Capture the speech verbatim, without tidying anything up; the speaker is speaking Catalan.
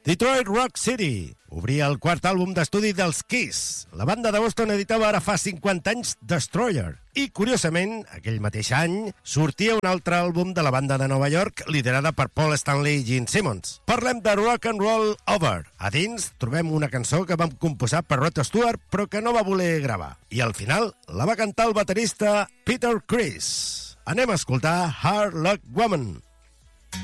Detroit Rock City obria el quart àlbum d'estudi dels Kiss. La banda de Boston editava ara fa cinquanta anys Destroyer. I, curiosament, aquell mateix any, sortia un altre àlbum de la banda de Nova York liderada per Paul Stanley i Gene Simmons. Parlem de Rock and Roll Over. A dins trobem una cançó que vam composar per Rod Stewart però que no va voler gravar. I al final la va cantar el baterista Peter Criss. Anem a escoltar Hard Luck Woman.